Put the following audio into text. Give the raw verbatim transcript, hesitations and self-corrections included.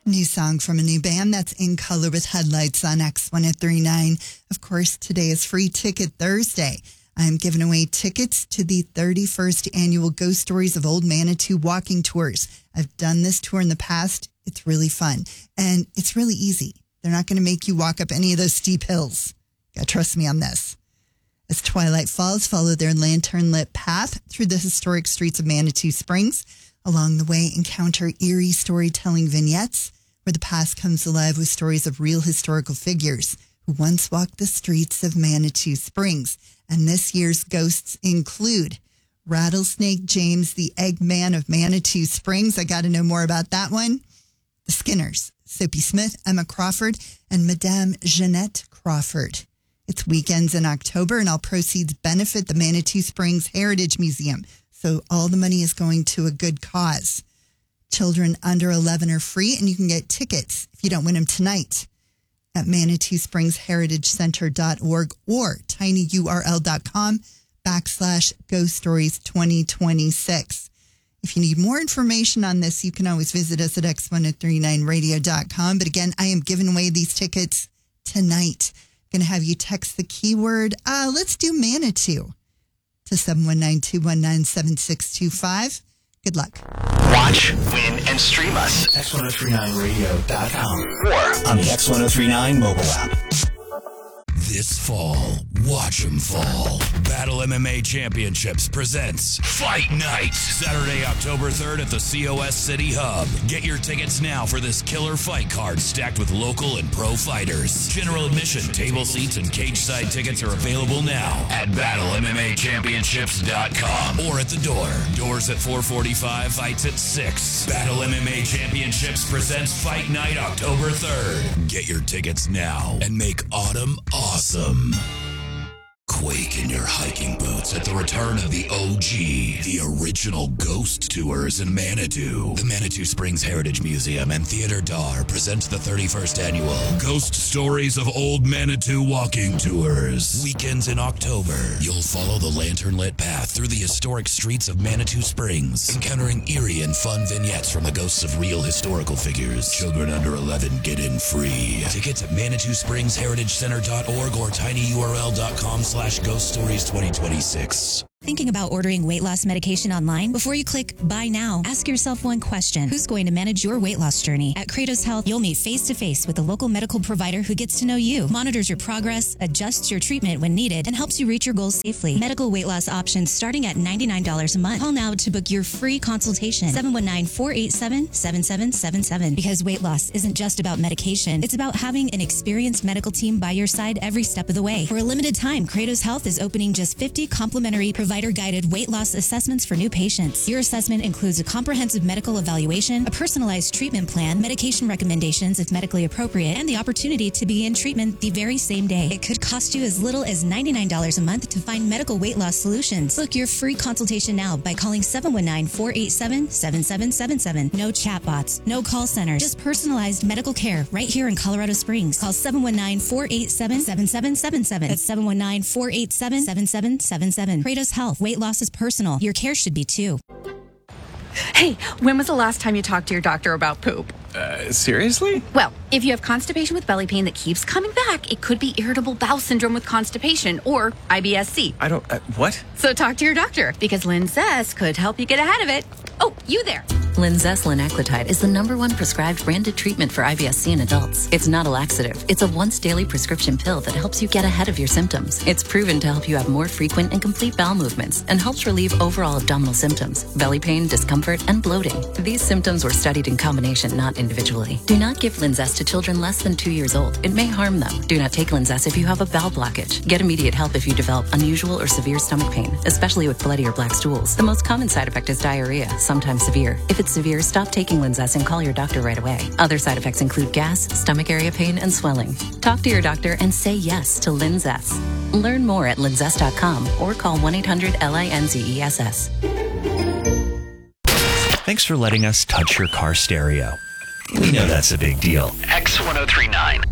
New song from a new band that's In Color with Headlights on X one oh three point nine. Of course, today is Free Ticket Thursday. I'm giving away tickets to the thirty-first annual Ghost Stories of Old Manitou walking tours. I've done this tour in the past. It's really fun. And it's really easy. They're not going to make you walk up any of those steep hills. You gotta trust me on this. As twilight falls, follow their lantern-lit path through the historic streets of Manitou Springs. Along the way, encounter eerie storytelling vignettes where the past comes alive with stories of real historical figures who once walked the streets of Manitou Springs. And this year's ghosts include Rattlesnake James, the Eggman of Manitou Springs. I got to know more about that one. The Skinners, Soapy Smith, Emma Crawford, and Madame Jeanette Crawford. It's weekends in October, and all proceeds benefit the Manitou Springs Heritage Museum. So all the money is going to a good cause. Children under eleven are free, and you can get tickets if you don't win them tonight at Manitou Springs Heritage Center dot org or tinyurl.com backslash Ghost Stories twenty twenty-six. If you need more information on this, you can always visit us at x ten thirty-nine radio dot com. But again, I am giving away these tickets tonight. I'm going to have you text the keyword, uh, let's do Manitou, to seven one nine, two one nine, seven six two five. Good luck. Watch, win, and stream us. x ten thirty-nine radio dot com or on the X ten thirty-nine mobile app. This fall, watch 'em fall. Battle M M A Championships presents Fight Night. Saturday, October third at the C O S City Hub. Get your tickets now for this killer fight card stacked with local and pro fighters. General admission, table seats, and cage side tickets are available now at battle M M A championships dot com or at the door. Doors at four forty-five, fights at six. Battle M M A Championships presents Fight Night October third. Get your tickets now and make autumn awesome. Quake in your hiking boots at the return of the O G, the original Ghost Tours in Manitou. The Manitou Springs Heritage Museum and Theater Dar present the thirty-first annual Ghost Stories of Old Manitou walking tours. Weekends in October, you'll follow the lantern-lit path through the historic streets of Manitou Springs, encountering eerie and fun vignettes from the ghosts of real historical figures. Children under eleven get in free. Tickets at Manitou Springs Heritage Center dot org or tinyurl dot com slash Ghost Stories twenty twenty-six. Thinking about ordering weight loss medication online? Before you click buy now, ask yourself one question. Who's going to manage your weight loss journey? At Kratos Health, you'll meet face-to-face with a local medical provider who gets to know you, monitors your progress, adjusts your treatment when needed, and helps you reach your goals safely. Medical weight loss options starting at ninety-nine dollars a month. Call now to book your free consultation. seven one nine, four eight seven, seven seven seven seven. Because weight loss isn't just about medication. It's about having an experienced medical team by your side every step of the way. For a limited time, Kratos Health is opening just fifty complimentary provider-guided weight loss assessments for new patients. Your assessment includes a comprehensive medical evaluation, a personalized treatment plan, medication recommendations if medically appropriate, and the opportunity to begin treatment the very same day. It could cost you as little as ninety-nine dollars a month to find medical weight loss solutions. Book your free consultation now by calling seven one nine, four eight seven, seven seven seven seven. No chatbots, no call centers, just personalized medical care right here in Colorado Springs. Call seven one nine, four eight seven, seven seven seven seven. That's seven one nine, four eight seven, seven seven seven seven. Kratos Health. Weight loss is personal. Your care should be too. Hey, when was the last time you talked to your doctor about poop? Uh, seriously? Well, if you have constipation with belly pain that keeps coming back, it could be irritable bowel syndrome with constipation or I B S C. I don't... Uh, what? So talk to your doctor because Linzess could help you get ahead of it. Oh, you there. Linzess linaclotide is the number one prescribed branded treatment for I B S C in adults. It's not a laxative. It's a once daily prescription pill that helps you get ahead of your symptoms. It's proven to help you have more frequent and complete bowel movements and helps relieve overall abdominal symptoms, belly pain, discomfort, and bloating. These symptoms were studied in combination, not individually. Do not give Linzess to children less than two years old. It may harm them. Do not take Linzess if you have a bowel blockage. Get immediate help if you develop unusual or severe stomach pain, especially with bloody or black stools. The most common side effect is diarrhea, sometimes severe. If it's severe, stop taking Linzess and call your doctor right away. Other side effects include gas, stomach area pain, and swelling. Talk to your doctor and say yes to Linzess. Learn more at linzess dot com or call one eight hundred L I N Z E S S. Thanks for letting us touch your car stereo. We know that's a big deal. X ten thirty-nine.